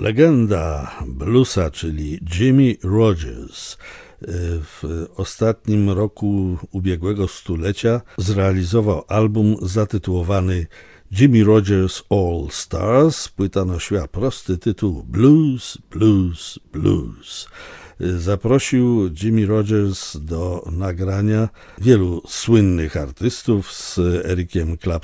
Legenda bluesa, czyli Jimmie Rodgers, w ostatnim roku ubiegłego stulecia zrealizował album zatytułowany Jimmie Rodgers All Stars. Płyta nosiła prosty tytuł Blues, Blues, Blues. Zaprosił Jimmie Rodgers do nagrania wielu słynnych artystów z Ericiem Claptonem